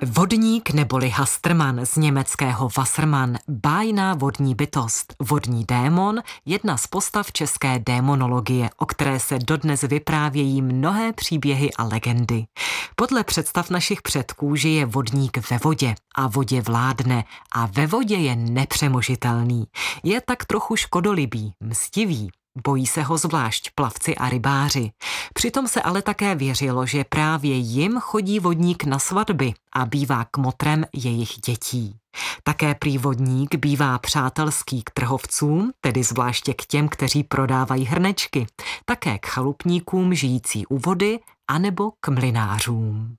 Vodník neboli Hastrman z německého Wassermann, bájná vodní bytost, vodní démon, jedna z postav české démonologie, o které se dodnes vyprávějí mnohé příběhy a legendy. Podle představ našich předků žije vodník ve vodě a vodě vládne a ve vodě je nepřemožitelný. Je tak trochu škodolibý, mstivý. Bojí se ho zvlášť plavci a rybáři. Přitom se ale také věřilo, že právě jim chodí vodník na svatby a bývá kmotrem jejich dětí. Také prý vodník bývá přátelský k trhovcům, tedy zvláště k těm, kteří prodávají hrnečky, také k chalupníkům žijící u vody anebo k mlynářům.